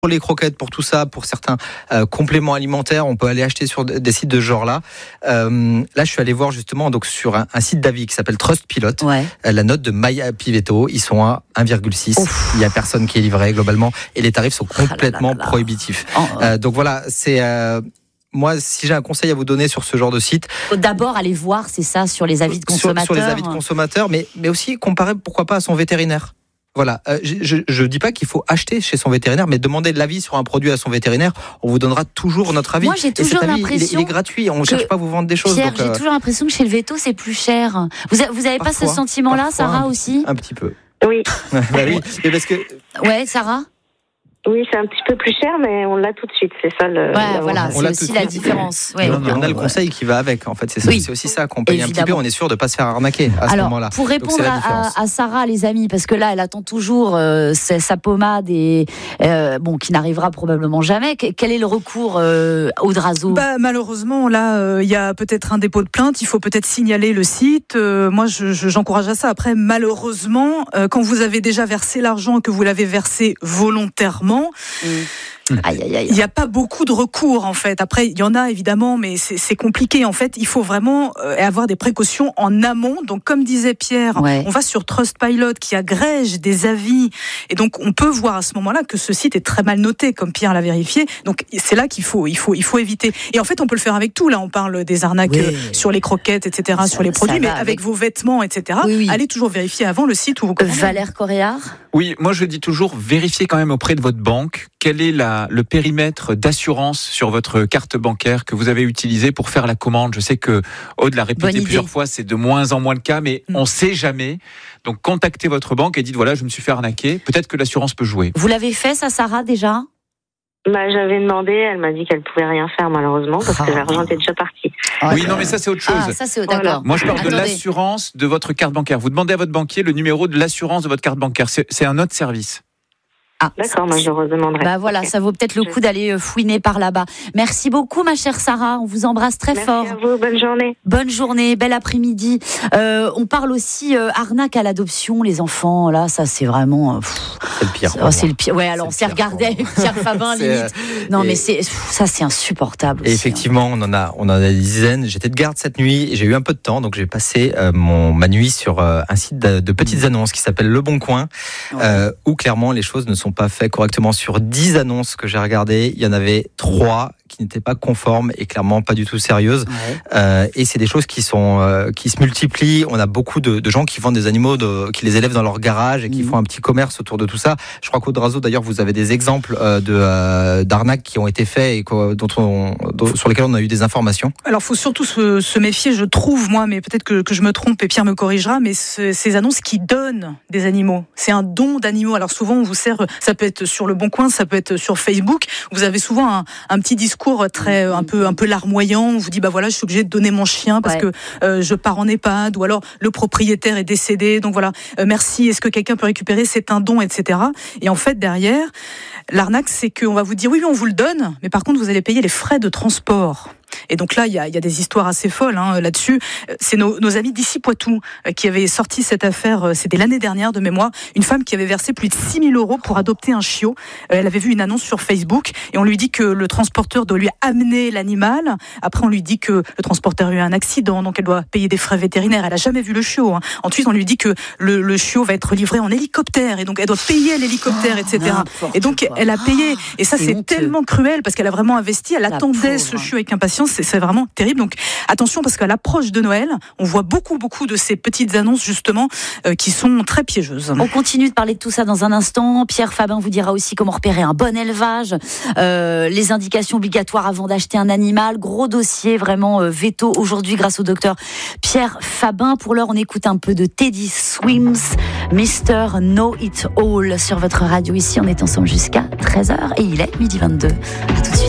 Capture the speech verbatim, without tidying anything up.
Pour les croquettes, pour tout ça, pour certains euh, compléments alimentaires, on peut aller acheter sur des sites de ce genre-là. Euh, là, je suis allé voir justement donc sur un, un site d'avis qui s'appelle Trustpilot. Ouais. Euh, la note de Maya Pivetto, ils sont à un virgule six. Ouf. Il n'y a personne qui est livré globalement et les tarifs sont complètement ah là là là là. prohibitifs. Oh, oh. Euh, donc voilà, c'est... Euh, Moi, si j'ai un conseil à vous donner sur ce genre de site, faut d'abord aller voir, c'est ça, sur les avis de consommateurs. Sur, sur les avis de consommateurs, mais, mais aussi comparer, pourquoi pas, à son vétérinaire. Voilà, euh, je ne dis pas qu'il faut acheter chez son vétérinaire, mais demander de l'avis sur un produit à son vétérinaire, on vous donnera toujours notre avis. Moi, j'ai toujours et cet avis, l'impression il est, il est gratuit, on ne cherche pas à vous vendre des choses. Pierre, donc, j'ai euh... toujours l'impression que chez le veto, c'est plus cher. Vous avez, vous avez parfois, pas ce sentiment-là, Sarah, un, aussi? Un petit peu. Oui. bah oui, mais parce que... Ouais, Sarah? Oui, c'est un petit peu plus cher, mais on l'a tout de suite. C'est ça le. Ouais, voilà, c'est aussi la différence. Ouais. Non, non, on a le conseil qui va avec. En fait, c'est ça. Oui. C'est aussi ça qu'on paye Évidemment. un petit peu. On est sûr de ne pas se faire arnaquer à Alors, ce moment-là. Pour répondre à, à Sarah, les amis, parce que là, elle attend toujours euh, sa pommade et euh, bon, qui n'arrivera probablement jamais. Quel est le recours, euh, Audrazo? Bah, malheureusement, là, il euh, y a peut-être un dépôt de plainte. Il faut peut-être signaler le site. Euh, moi, je, je, j'encourage à ça. Après, malheureusement, euh, quand vous avez déjà versé l'argent et que vous l'avez versé volontairement. Mmh. Aïe, aïe, aïe. Il n'y a pas beaucoup de recours en fait. Après, il y en a évidemment, mais c'est, c'est compliqué. En fait, il faut vraiment euh, avoir des précautions en amont. Donc, comme disait Pierre, ouais. on va sur Trustpilot qui agrège des avis. Et donc, on peut voir à ce moment-là que ce site est très mal noté, comme Pierre l'a vérifié. Donc, c'est là qu'il faut, il faut, il faut éviter. Et en fait, on peut le faire avec tout. Là, on parle des arnaques oui. sur les croquettes, et cetera, ça, sur les produits, mais avec... avec vos vêtements, et cetera. Oui, oui. Allez toujours vérifier avant le site où vous commandez. Valère Coréard. Oui, moi je dis toujours, vérifiez quand même auprès de votre banque quel est la, le périmètre d'assurance sur votre carte bancaire que vous avez utilisé pour faire la commande. Je sais que Aude l'a répété plusieurs fois, c'est de moins en moins le cas, mais mmh. on ne sait jamais. Donc contactez votre banque et dites voilà, je me suis fait arnaquer. Peut-être que l'assurance peut jouer. Vous l'avez fait ça, Sarah, déjà ? Bah, j'avais demandé, elle m'a dit qu'elle pouvait rien faire malheureusement parce que l'argent était déjà parti. Oui, non, mais ça c'est autre chose. Ah, ça c'est d'accord. Voilà. Moi, je parle Attendez. de l'assurance de votre carte bancaire. Vous demandez à votre banquier le numéro de l'assurance de votre carte bancaire. C'est, c'est un autre service. Ah, d'accord, moi je le redemanderai. Bah voilà, okay. Ça vaut peut-être le coup d'aller fouiner par là-bas. Merci beaucoup, ma chère Sarah. On vous embrasse très Merci fort. Merci à vous, bonne journée. Bonne journée, bel après-midi. Euh, on parle aussi euh, arnaque à l'adoption, les enfants. Là, ça c'est vraiment. Pff, c'est le pire. Oh, c'est le pire. Ouais, alors on s'est regardé avec Pierre Fabin, limite. Euh, non, mais c'est ça, c'est insupportable. Et aussi, effectivement, hein. on en a, on en a des dizaines. J'étais de garde cette nuit. Et j'ai eu un peu de temps, donc j'ai passé euh, mon ma nuit sur euh, un site de, de petites annonces qui s'appelle Le Bon Coin, ouais. euh, où clairement les choses ne sont pas faites correctement. Sur dix annonces que j'ai regardées, il y en avait trois qui n'étaient pas conformes et clairement pas du tout sérieuses. Ouais. Euh, et c'est des choses qui sont euh, qui se multiplient. On a beaucoup de, de gens qui vendent des animaux, de, qui les élèvent dans leur garage et qui mmh. font un petit commerce autour de tout ça. Je crois qu'Audrazo, d'ailleurs, vous avez des exemples euh, de euh, d'arnaques qui ont été faits et quoi, dont on, dont, sur lesquels on a eu des informations. Alors, faut surtout se, se méfier, je trouve moi, mais peut-être que, que je me trompe et Pierre me corrigera. Mais ce, ces annonces qui donnent des animaux, c'est un don d'animaux. Alors souvent, on vous sert, ça peut être sur Le Bon Coin, ça peut être sur Facebook. Vous avez souvent un, un petit discours très un peu un peu larmoyant. On vous dit bah voilà, je suis obligé de donner mon chien parce ouais. que euh, je pars en EHPAD, ou alors le propriétaire est décédé. Donc voilà, euh, merci. Est-ce que quelqu'un peut récupérer? C'est un don, et cetera. Et en fait derrière, l'arnaque, c'est qu'on va vous dire oui, oui, on vous le donne, mais par contre vous allez payer les frais de transport. Et donc là, il y a, il y a des histoires assez folles hein, là-dessus. C'est nos, nos amis d'ici Poitou euh, qui avaient sorti cette affaire, euh, c'était l'année dernière de mémoire, une femme qui avait versé plus de six mille euros pour adopter un chiot. Euh, elle avait vu une annonce sur Facebook et on lui dit que le transporteur doit lui amener l'animal. Après, on lui dit que le transporteur a eu un accident, donc elle doit payer des frais vétérinaires. Elle a jamais vu le chiot. Hein. Ensuite, on lui dit que le, le chiot va être livré en hélicoptère et donc elle doit payer l'hélicoptère, et cetera. Et donc, elle a payé. Et ça, c'est, c'est tellement cruel parce qu'elle a vraiment investi. Elle La attendait pauvre. ce chiot avec impatience. C'est, c'est vraiment terrible. Donc attention parce qu'à l'approche de Noël, on voit beaucoup beaucoup de ces petites annonces justement euh, qui sont très piégeuses. On continue de parler de tout ça dans un instant. Pierre Fabin vous dira aussi comment repérer un bon élevage, euh, les indications obligatoires avant d'acheter un animal. Gros dossier vraiment euh, veto aujourd'hui grâce au docteur Pierre Fabin. Pour l'heure, on écoute un peu de Teddy Swims, Mister Know It All sur votre radio. Ici, on est ensemble jusqu'à treize heures et il est midi vingt-deux. À tout de suite.